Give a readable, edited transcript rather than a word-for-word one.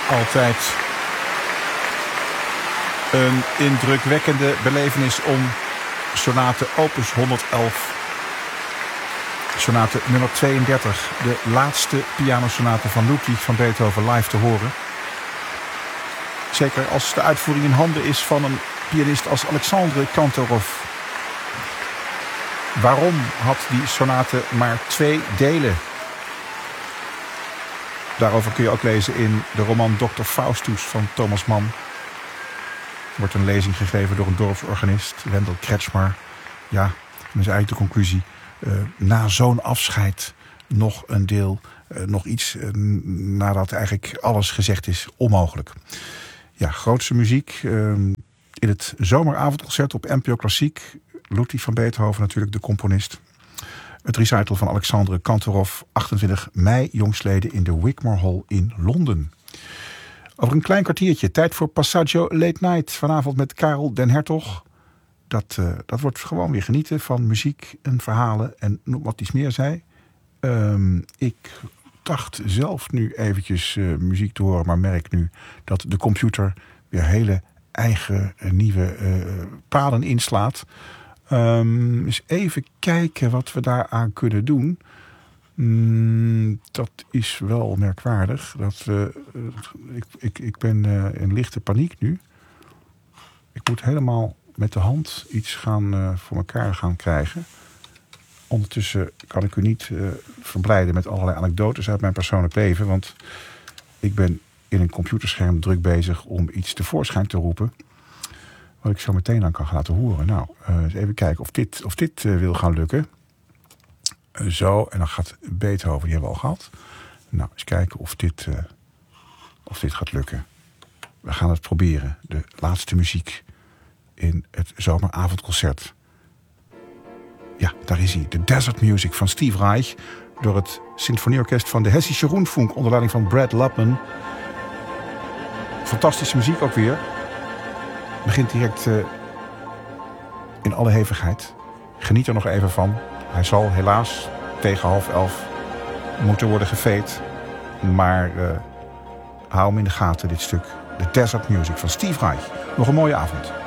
Altijd een indrukwekkende belevenis om sonate opus 111. Sonate nummer 32, de laatste pianosonate van Ludwig van Beethoven live te horen. Zeker als de uitvoering in handen is van een pianist als Alexandre Kantorov. Waarom had die sonate maar 2 delen? Daarover kun je ook lezen in de roman Dr. Faustus van Thomas Mann. Er wordt een lezing gegeven door een dorpsorganist, Wendel Kretschmar. Ja, dat is eigenlijk de conclusie. Na zo'n afscheid nog een deel, nog iets nadat eigenlijk alles gezegd is, onmogelijk. Ja, grootste muziek in het zomeravondconcert op NPO Klassiek. Ludwig van Beethoven natuurlijk, de componist. Het recital van Alexandre Kantorov, 28 mei jongstleden in de Wigmore Hall in Londen. Over een klein kwartiertje, tijd voor Passaggio Late Night. Vanavond met Karel den Hertog. Dat wordt gewoon weer genieten van muziek en verhalen en wat iets meer zei. Ik dacht zelf nu eventjes muziek te horen, maar merk nu dat de computer weer hele eigen nieuwe paden inslaat. Eens even kijken wat we daaraan kunnen doen. Dat is wel merkwaardig. Ik ben in lichte paniek nu. Ik moet helemaal met de hand iets voor elkaar gaan krijgen. Ondertussen kan ik u niet verblijden met allerlei anekdotes uit mijn persoonlijk leven. Want ik ben in een computerscherm druk bezig om iets tevoorschijn te roepen. Wat ik zo meteen aan kan gaan laten horen. Nou, eens even kijken of dit wil gaan lukken. Zo, en dan gaat Beethoven, die hebben we al gehad. Nou, eens kijken of dit gaat lukken. We gaan het proberen. De laatste muziek in het zomeravondconcert. Ja, daar is hij. De Desert Music van Steve Reich. Door het symfonieorkest van de Hessische Rundfunk onder leiding van Brad Lupman. Fantastische muziek ook weer. Begint direct in alle hevigheid. Geniet er nog even van. Hij zal helaas tegen 22:30 moeten worden gefeed. Maar hou hem in de gaten, dit stuk. De Desert Music van Steve Reich. Nog een mooie avond.